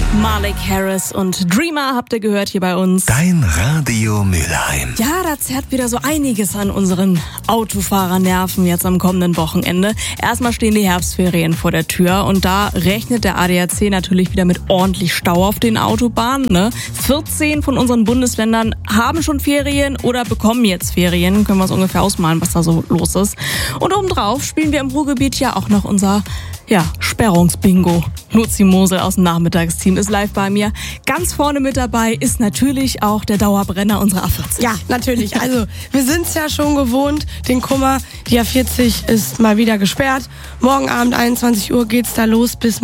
Malik Harris und Dreamer habt ihr gehört hier bei uns. Dein Radio Mülheim. Ja, da zerrt wieder so einiges an unseren Autofahrernerven jetzt am kommenden Wochenende. Erstmal stehen die Herbstferien vor der Tür und da rechnet der ADAC natürlich wieder mit ordentlich Stau auf den Autobahnen. Ne? 14 von unseren Bundesländern haben schon Ferien oder bekommen jetzt Ferien. Können wir uns ungefähr ausmalen, was da so los ist. Und obendrauf spielen wir im Ruhrgebiet ja auch noch unser Sperrungsbingo. Luzi Mosel aus dem Nachmittagsteam ist live bei mir. Ganz vorne mit dabei ist natürlich auch der Dauerbrenner unserer A40. Ja, natürlich. Also wir sind es ja schon gewohnt, den Kummer. Die A40 ist mal wieder gesperrt. Morgen Abend 21 Uhr geht's da los bis